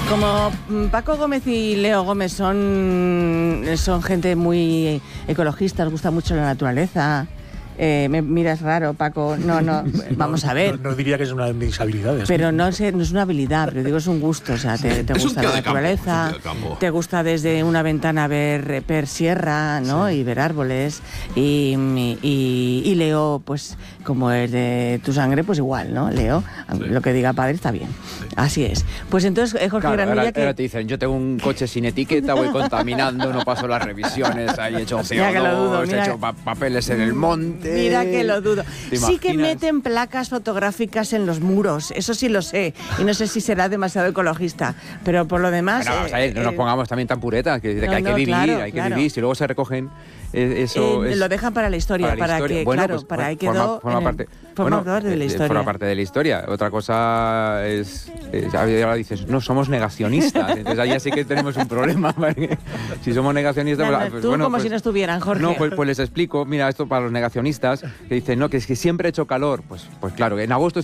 Como Paco Gómez y Leo Gómez son gente muy ecologista, les gusta mucho la naturaleza. Me miras raro, Paco. No, vamos a ver. No diría que es una de mis habilidades. Pero no es una habilidad, pero digo, es un gusto. O sea, te gusta la naturaleza, te gusta desde una ventana ver sierra, ¿no? Sí. Y ver árboles. Y Leo, pues, como es de tu sangre, pues igual, ¿no? Leo, sí. Lo que diga padre está bien. Así es. Pues entonces, Jorge Granilla... Ahora te dicen, yo tengo un coche sin etiqueta, voy contaminando, no paso las revisiones, ahí he hecho CO2, he hecho papeles en el monte... Mira que lo dudo. Sí que meten placas fotográficas en los muros, eso sí lo sé. Y no sé si será demasiado ecologista, pero por lo demás... Bueno, vamos a ver, no nos pongamos también tan puretas, que hay que vivir, hay que vivir. Si luego se recogen... lo dejan para la historia, para que, bueno, claro, pues, para ahí quedó... Forma parte de la historia. Forma parte de la historia. Otra cosa es ahora dices, no, somos negacionistas. Entonces ahí sí que tenemos un problema. ¿Vale? Si somos negacionistas... Pues, tú como si no estuvieran, Jorge. No, pues les explico. Mira, esto para los negacionistas, que dicen, no, que es que siempre ha hecho calor. Pues claro, en agosto